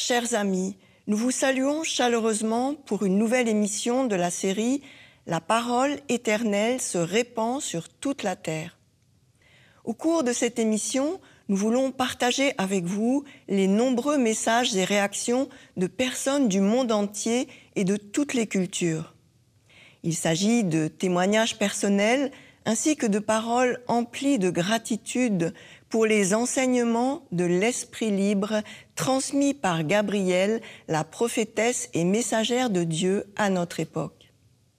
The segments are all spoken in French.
chers amis, nous vous saluons chaleureusement pour une nouvelle émission de la série « La parole éternelle se répand sur toute la terre ». Au cours de cette émission, nous voulons partager avec vous les nombreux messages et réactions de personnes du monde entier et de toutes les cultures. Il s'agit de témoignages personnels ainsi que de paroles emplies de gratitude pour les enseignements de l'Esprit libre transmis par Gabrielle, la prophétesse et messagère de Dieu à notre époque.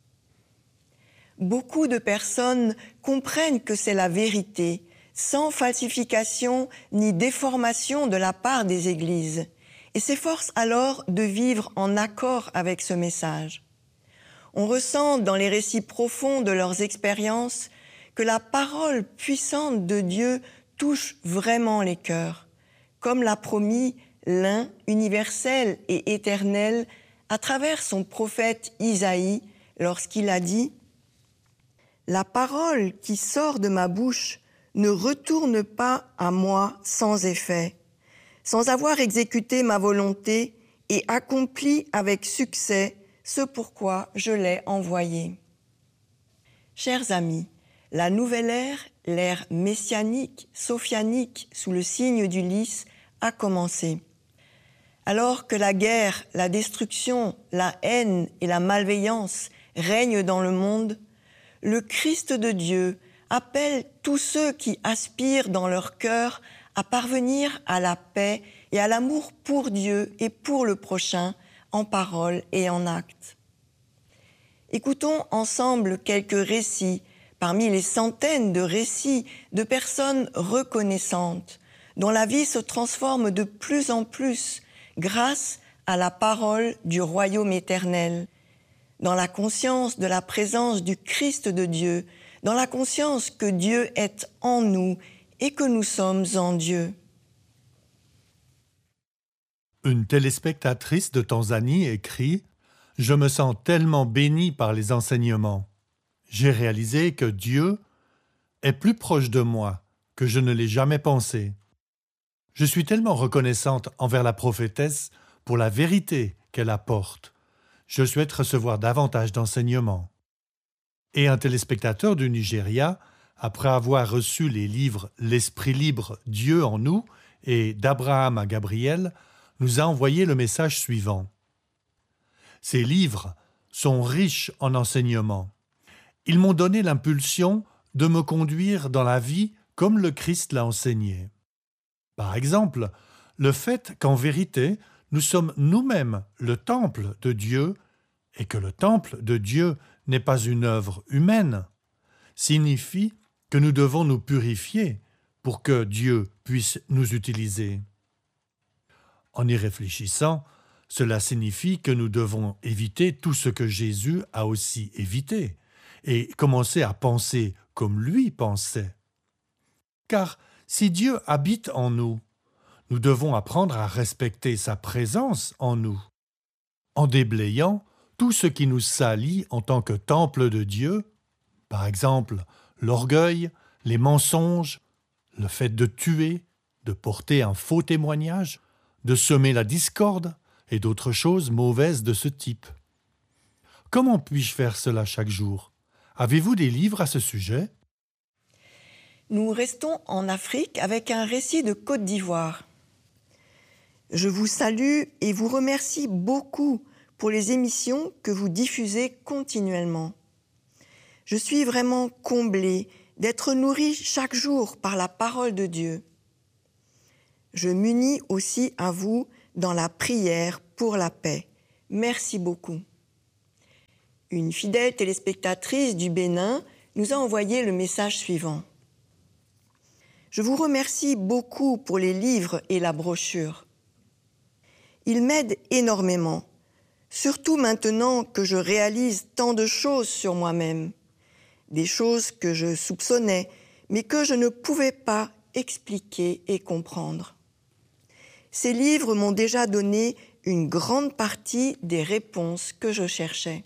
Beaucoup de personnes comprennent que c'est la vérité, sans falsification ni déformation de la part des églises, et s'efforcent alors de vivre en accord avec ce message. On ressent dans les récits profonds de leurs expériences que la parole puissante de Dieu touche vraiment les cœurs, comme l'a promis l'un universel et éternel à travers son prophète Isaïe lorsqu'il a dit « La parole qui sort de ma bouche ne retourne pas à moi sans effet, sans avoir exécuté ma volonté et accompli avec succès ce pourquoi je l'ai envoyé. » Chers amis, la nouvelle ère, l'ère messianique, sophianique, sous le signe du lys, a commencé. Alors que la guerre, la destruction, la haine et la malveillance règnent dans le monde, le Christ de Dieu appelle tous ceux qui aspirent dans leur cœur à parvenir à la paix et à l'amour pour Dieu et pour le prochain, en parole et en acte. Écoutons ensemble quelques récits parmi les centaines de récits de personnes reconnaissantes dont la vie se transforme de plus en plus grâce à la parole du royaume éternel, dans la conscience de la présence du Christ de Dieu, dans la conscience que Dieu est en nous et que nous sommes en Dieu. Une téléspectatrice de Tanzanie écrit « Je me sens tellement bénie par les enseignements. J'ai réalisé que Dieu est plus proche de moi que je ne l'ai jamais pensé. Je suis tellement reconnaissante envers la prophétesse pour la vérité qu'elle apporte. Je souhaite recevoir davantage d'enseignements. » Et un téléspectateur du Nigeria, après avoir reçu les livres « L'Esprit libre, Dieu en nous » et « d'Abraham à Gabriel », nous a envoyé le message suivant. Ces livres sont riches en enseignements. Ils m'ont donné l'impulsion de me conduire dans la vie comme le Christ l'a enseigné. Par exemple, le fait qu'en vérité, nous sommes nous-mêmes le temple de Dieu et que le temple de Dieu n'est pas une œuvre humaine, signifie que nous devons nous purifier pour que Dieu puisse nous utiliser. En y réfléchissant, cela signifie que nous devons éviter tout ce que Jésus a aussi évité et commencer à penser comme lui pensait. Car si Dieu habite en nous, nous devons apprendre à respecter sa présence en nous, en déblayant tout ce qui nous salit en tant que temple de Dieu, par exemple l'orgueil, les mensonges, le fait de tuer, de porter un faux témoignage, de semer la discorde et d'autres choses mauvaises de ce type. Comment puis-je faire cela chaque jour ? Avez-vous des livres à ce sujet ? Nous restons en Afrique avec un récit de Côte d'Ivoire. Je vous salue et vous remercie beaucoup pour les émissions que vous diffusez continuellement. Je suis vraiment comblée d'être nourrie chaque jour par la parole de Dieu. Je m'unis aussi à vous dans la prière pour la paix. Merci beaucoup. Une fidèle téléspectatrice du Bénin nous a envoyé le message suivant. Je vous remercie beaucoup pour les livres et la brochure. Ils m'aident énormément, surtout maintenant que je réalise tant de choses sur moi-même, des choses que je soupçonnais, mais que je ne pouvais pas expliquer et comprendre. Ces livres m'ont déjà donné une grande partie des réponses que je cherchais.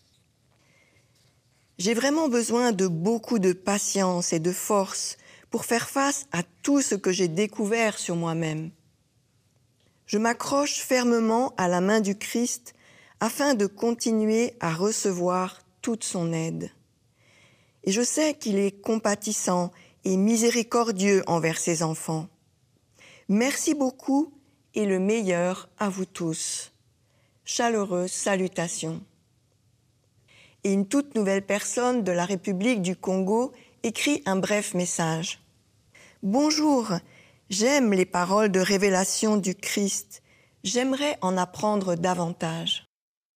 J'ai vraiment besoin de beaucoup de patience et de force pour faire face à tout ce que j'ai découvert sur moi-même. Je m'accroche fermement à la main du Christ afin de continuer à recevoir toute son aide. Et je sais qu'il est compatissant et miséricordieux envers ses enfants. Merci beaucoup et le meilleur à vous tous. Chaleureuse salutation. Et une toute nouvelle personne de la République du Congo écrit un bref message. Bonjour, j'aime les paroles de révélation du Christ. J'aimerais en apprendre davantage.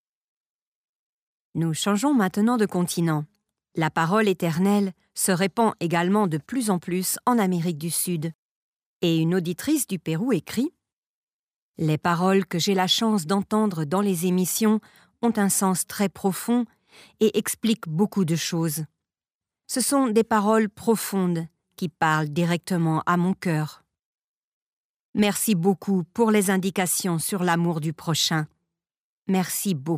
Nous changeons maintenant de continent. La parole éternelle se répand également de plus en plus en Amérique du Sud. Et une auditrice du Pérou écrit « Les paroles que j'ai la chance d'entendre dans les émissions ont un sens très profond et expliquent beaucoup de choses. Ce sont des paroles profondes qui parlent directement à mon cœur. Merci beaucoup pour les indications sur l'amour du prochain. Merci beaucoup. »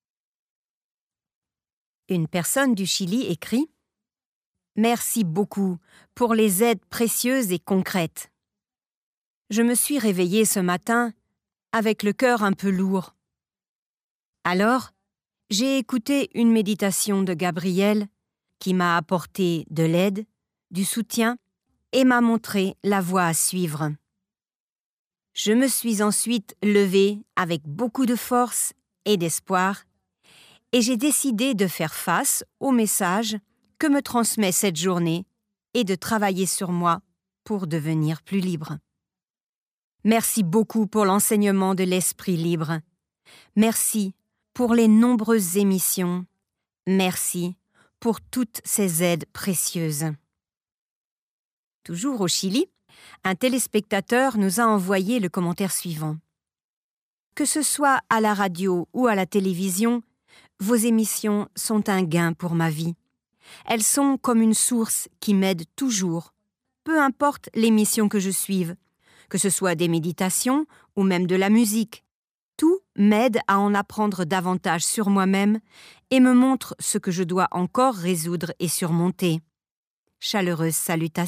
Une personne du Chili écrit « Merci beaucoup pour les aides précieuses et concrètes. Je me suis réveillée ce matin avec le cœur un peu lourd. Alors, j'ai écouté une méditation de Gabriel qui m'a apporté de l'aide, du soutien et m'a montré la voie à suivre. Je me suis ensuite levée avec beaucoup de force et d'espoir et j'ai décidé de faire face au message que me transmet cette journée et de travailler sur moi pour devenir plus libre. Merci beaucoup pour l'enseignement de l'esprit libre. Merci pour les nombreuses émissions. Merci pour toutes ces aides précieuses. » Toujours au Chili, un téléspectateur nous a envoyé le commentaire suivant. « Que ce soit à la radio ou à la télévision, vos émissions sont un gain pour ma vie. Elles sont comme une source qui m'aide toujours, peu importe l'émission que je suive, que ce soit des méditations ou même de la musique. Tout m'aide à en apprendre davantage sur moi-même et me montre ce que je dois encore résoudre et surmonter. Chaleureuse salutation. »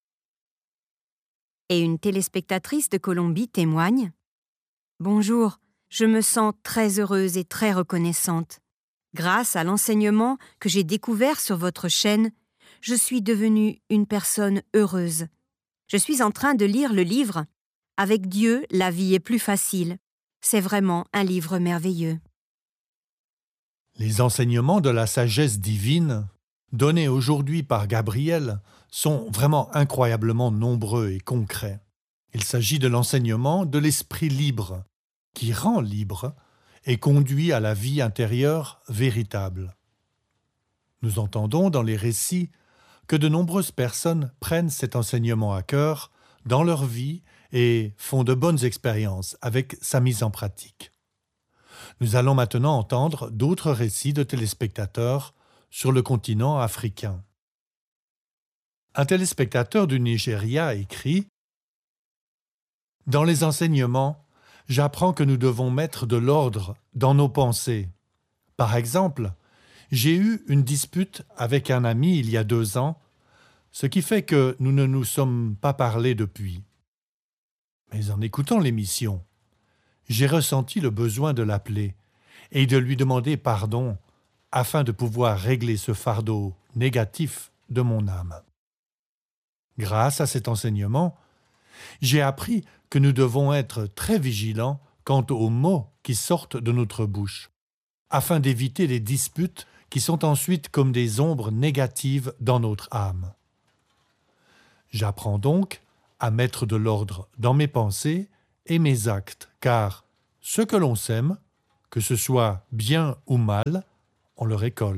Et une téléspectatrice de Colombie témoigne « Bonjour, je me sens très heureuse et très reconnaissante. Grâce à l'enseignement que j'ai découvert sur votre chaîne, je suis devenue une personne heureuse. Je suis en train de lire le livre « Avec Dieu, la vie est plus facile ». C'est vraiment un livre merveilleux. Les enseignements de la sagesse divine, donnés aujourd'hui par Gabriel, sont vraiment incroyablement nombreux et concrets. Il s'agit de l'enseignement de l'esprit libre, qui rend libre et conduit à la vie intérieure véritable. Nous entendons dans les récits que de nombreuses personnes prennent cet enseignement à cœur dans leur vie et font de bonnes expériences avec sa mise en pratique. Nous allons maintenant entendre d'autres récits de téléspectateurs sur le continent africain. Un téléspectateur du Nigeria écrit « Dans les enseignements, j'apprends que nous devons mettre de l'ordre dans nos pensées. Par exemple, j'ai eu une dispute avec un ami il y a 2 ans, ce qui fait que nous ne nous sommes pas parlé depuis. Mais en écoutant l'émission, j'ai ressenti le besoin de l'appeler et de lui demander pardon afin de pouvoir régler ce fardeau négatif de mon âme. Grâce à cet enseignement, j'ai appris que nous devons être très vigilants quant aux mots qui sortent de notre bouche, afin d'éviter les disputes qui sont ensuite comme des ombres négatives dans notre âme. J'apprends donc à mettre de l'ordre dans mes pensées et mes actes, car ce que l'on sème, que ce soit bien ou mal, on le récolte. »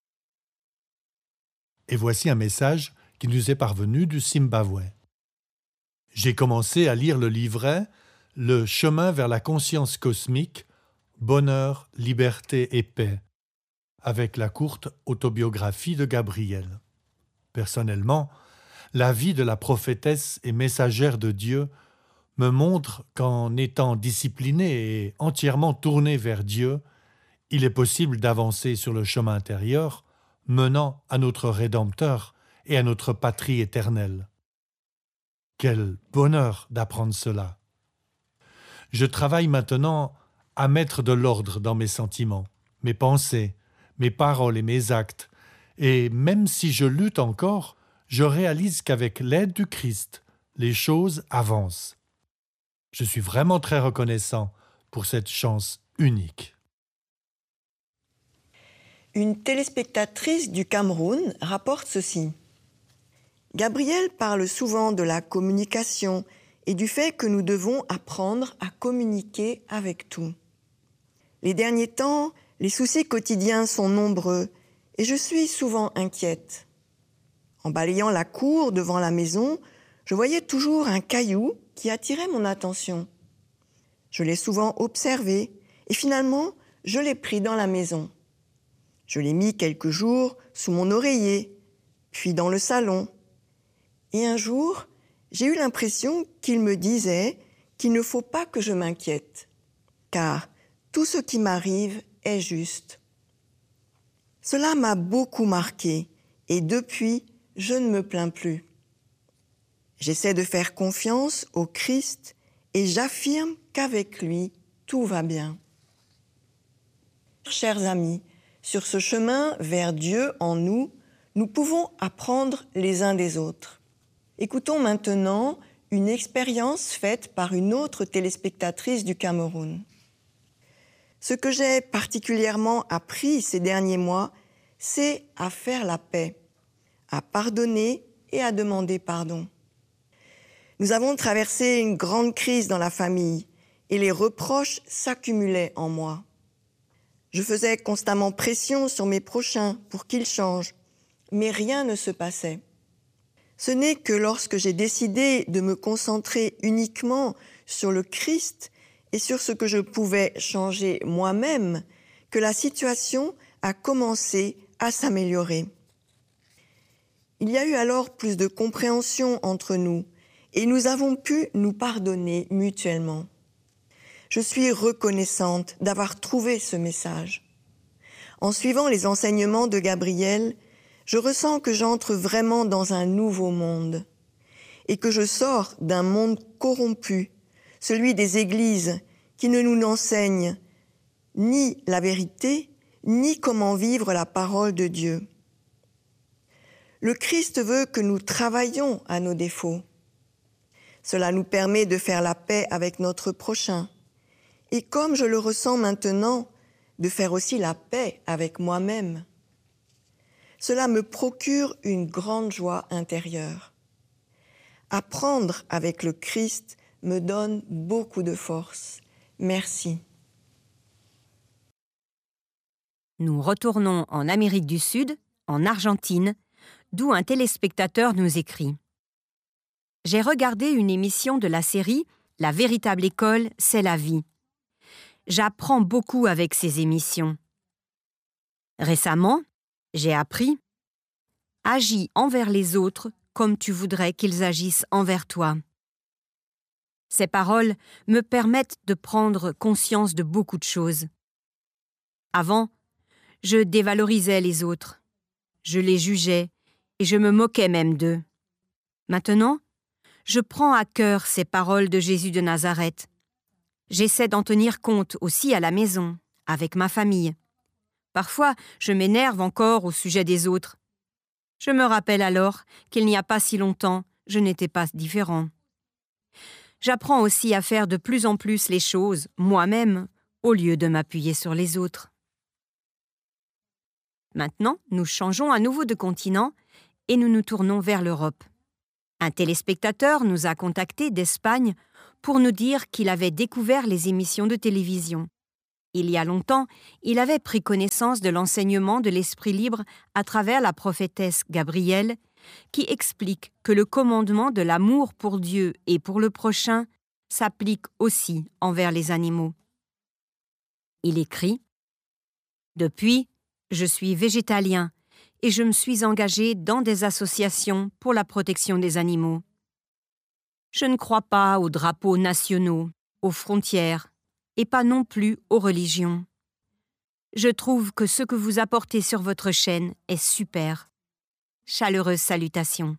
Et voici un message qui nous est parvenu du Zimbabwe. J'ai commencé à lire le livret « Le chemin vers la conscience cosmique, bonheur, liberté et paix » avec la courte autobiographie de Gabriel. Personnellement, la vie de la prophétesse et messagère de Dieu me montre qu'en étant discipliné et entièrement tourné vers Dieu, il est possible d'avancer sur le chemin intérieur menant à notre Rédempteur et à notre patrie éternelle. Quel bonheur d'apprendre cela! Je travaille maintenant à mettre de l'ordre dans mes sentiments, mes pensées, mes paroles et mes actes. Et même si je lutte encore, je réalise qu'avec l'aide du Christ, les choses avancent. Je suis vraiment très reconnaissant pour cette chance unique. Une téléspectatrice du Cameroun rapporte ceci. Gabriel parle souvent de la communication et du fait que nous devons apprendre à communiquer avec tout. Les derniers temps, les soucis quotidiens sont nombreux et je suis souvent inquiète. En balayant la cour devant la maison, je voyais toujours un caillou qui attirait mon attention. Je l'ai souvent observé et finalement, je l'ai pris dans la maison. Je l'ai mis quelques jours sous mon oreiller, puis dans le salon. Et un jour, j'ai eu l'impression qu'il me disait qu'il ne faut pas que je m'inquiète, car tout ce qui m'arrive est juste. Cela m'a beaucoup marqué et depuis, je ne me plains plus. J'essaie de faire confiance au Christ et j'affirme qu'avec lui, tout va bien. Chers amis, sur ce chemin vers Dieu en nous, nous pouvons apprendre les uns des autres. Écoutons maintenant une expérience faite par une autre téléspectatrice du Cameroun. Ce que j'ai particulièrement appris ces derniers mois, c'est à faire la paix, à pardonner et à demander pardon. Nous avons traversé une grande crise dans la famille et les reproches s'accumulaient en moi. Je faisais constamment pression sur mes prochains pour qu'ils changent, mais rien ne se passait. Ce n'est que lorsque j'ai décidé de me concentrer uniquement sur le Christ et sur ce que je pouvais changer moi-même que la situation a commencé à s'améliorer. Il y a eu alors plus de compréhension entre nous et nous avons pu nous pardonner mutuellement. Je suis reconnaissante d'avoir trouvé ce message. En suivant les enseignements de Gabriel, je ressens que j'entre vraiment dans un nouveau monde et que je sors d'un monde corrompu, celui des églises qui ne nous enseignent ni la vérité, ni comment vivre la parole de Dieu. Le Christ veut que nous travaillions à nos défauts. Cela nous permet de faire la paix avec notre prochain. Et comme je le ressens maintenant, de faire aussi la paix avec moi-même. Cela me procure une grande joie intérieure. Apprendre avec le Christ me donne beaucoup de force. Merci. Nous retournons en Amérique du Sud, en Argentine, d'où un téléspectateur nous écrit. J'ai regardé une émission de la série « La véritable école, c'est la vie ». J'apprends beaucoup avec ces émissions. Récemment, j'ai appris « Agis envers les autres comme tu voudrais qu'ils agissent envers toi ». Ces paroles me permettent de prendre conscience de beaucoup de choses. Avant, je dévalorisais les autres. Je les jugeais et je me moquais même d'eux. Maintenant, je prends à cœur ces paroles de Jésus de Nazareth. J'essaie d'en tenir compte aussi à la maison, avec ma famille. Parfois, je m'énerve encore au sujet des autres. Je me rappelle alors qu'il n'y a pas si longtemps, je n'étais pas différent. J'apprends aussi à faire de plus en plus les choses, moi-même, au lieu de m'appuyer sur les autres. Maintenant, nous changeons à nouveau de continent et nous nous tournons vers l'Europe. Un téléspectateur nous a contactés d'Espagne pour nous dire qu'il avait découvert les émissions de télévision. Il y a longtemps, il avait pris connaissance de l'enseignement de l'Esprit libre à travers la prophétesse Gabrielle, qui explique que le commandement de l'amour pour Dieu et pour le prochain s'applique aussi envers les animaux. Il écrit « Depuis, je suis végétalien et je me suis engagé dans des associations pour la protection des animaux. Je ne crois pas aux drapeaux nationaux, aux frontières, et pas non plus aux religions. Je trouve que ce que vous apportez sur votre chaîne est super. Chaleureuse salutation. »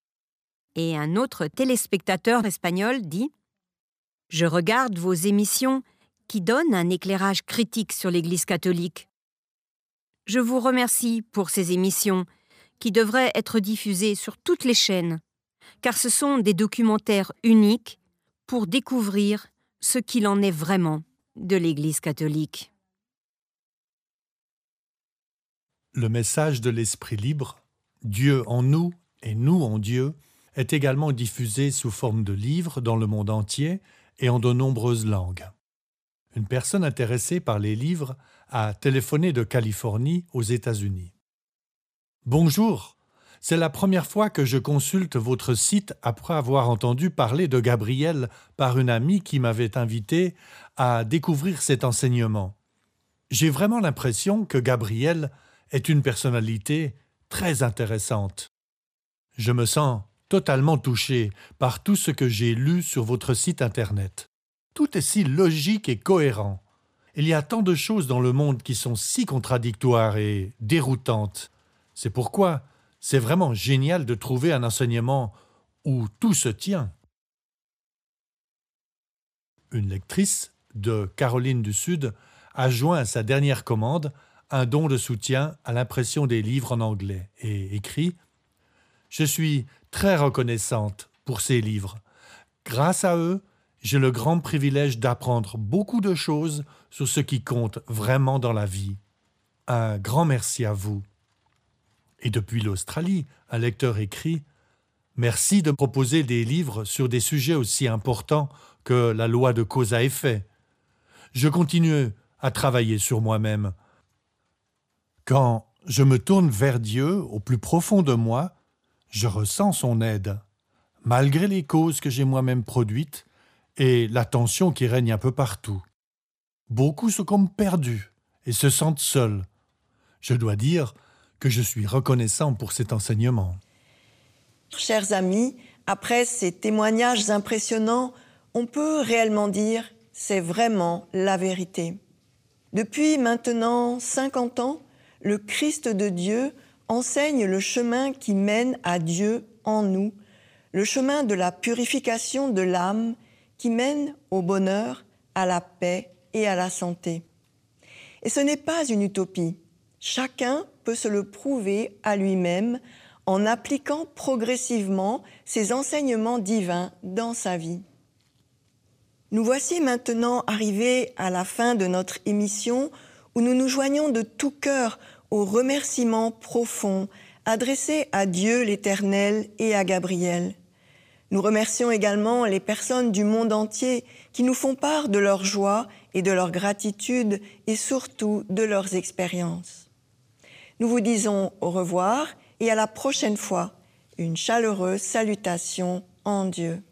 Et un autre téléspectateur espagnol dit Je regarde vos émissions qui donnent un éclairage critique sur l'Église catholique. Je vous remercie pour ces émissions qui devraient être diffusées sur toutes les chaînes, car ce sont des documentaires uniques pour découvrir ce qu'il en est vraiment de l'Église catholique. Le message de l'Esprit libre, Dieu en nous et nous en Dieu, est également diffusé sous forme de livres dans le monde entier et en de nombreuses langues. Une personne intéressée par les livres a téléphoné de Californie aux États-Unis. « Bonjour, c'est la première fois que je consulte votre site après avoir entendu parler de Gabriel par une amie qui m'avait invité à découvrir cet enseignement. J'ai vraiment l'impression que Gabriel est une personnalité très intéressante. Je me sens totalement touché par tout ce que j'ai lu sur votre site Internet. Tout est si logique et cohérent. Il y a tant de choses dans le monde qui sont si contradictoires et déroutantes. C'est pourquoi c'est vraiment génial de trouver un enseignement où tout se tient. » Une lectrice de Caroline du Sud a joint à sa dernière commande un don de soutien à l'impression des livres en anglais et écrit « Je suis très reconnaissante pour ces livres. Grâce à eux, j'ai le grand privilège d'apprendre beaucoup de choses sur ce qui compte vraiment dans la vie. Un grand merci à vous. » Et depuis l'Australie, un lecteur écrit « Merci de proposer des livres sur des sujets aussi importants que la loi de cause à effet. Je continue à travailler sur moi-même. Quand je me tourne vers Dieu au plus profond de moi, je ressens son aide, malgré les causes que j'ai moi-même produites et la tension qui règne un peu partout. Beaucoup sont comme perdus et se sentent seuls. Je dois dire que je suis reconnaissant pour cet enseignement. » Chers amis, après ces témoignages impressionnants, on peut réellement dire « c'est vraiment la vérité ». Depuis maintenant 50 ans, le Christ de Dieu enseigne le chemin qui mène à Dieu en nous, le chemin de la purification de l'âme qui mène au bonheur, à la paix et à la santé. Et ce n'est pas une utopie. Chacun peut se le prouver à lui-même en appliquant progressivement ces enseignements divins dans sa vie. Nous voici maintenant arrivés à la fin de notre émission où nous nous joignons de tout cœur aux remerciements profonds adressés à Dieu l'Éternel et à Gabriel. Nous remercions également les personnes du monde entier qui nous font part de leur joie et de leur gratitude et surtout de leurs expériences. Nous vous disons au revoir et à la prochaine fois. Une chaleureuse salutation en Dieu.